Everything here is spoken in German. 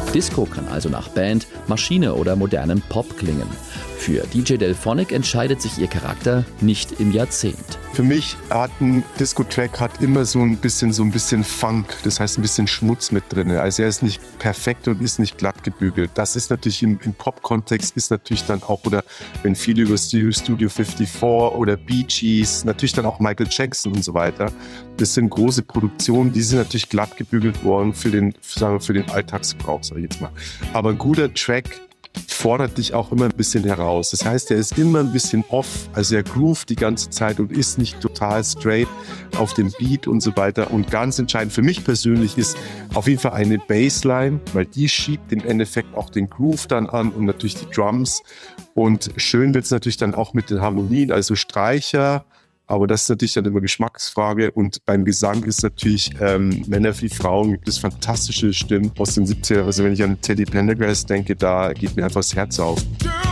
Disco kann also nach Band, Maschine oder modernem Pop klingen. Für DJ Delphonic entscheidet sich ihr Charakter nicht im Jahrzehnt. Für mich hat ein Disco-Track immer so ein bisschen Funk, das heißt ein bisschen Schmutz mit drin. Also er ist nicht perfekt und ist nicht glatt gebügelt. Das ist natürlich im Pop-Kontext ist natürlich dann auch, oder wenn viele über Studio 54 oder Bee Gees, natürlich dann auch Michael Jackson und so weiter. Das sind große Produktionen, die sind natürlich glatt gebügelt worden für den Alltagsgebrauch, sag ich jetzt mal. Aber ein guter Track fordert dich auch immer ein bisschen heraus. Das heißt, er ist immer ein bisschen off, also er groovt die ganze Zeit und ist nicht total straight auf dem Beat und so weiter. Und ganz entscheidend für mich persönlich ist auf jeden Fall eine Bassline, weil die schiebt im Endeffekt auch den Groove dann an und natürlich die Drums. Und schön wird es natürlich dann auch mit den Harmonien, also Streicher. Aber das ist natürlich dann immer Geschmacksfrage. Und beim Gesang ist natürlich Männer wie Frauen, gibt es fantastische Stimmen aus den 70ern. Also wenn ich an Teddy Pendergrass denke, da geht mir einfach das Herz auf.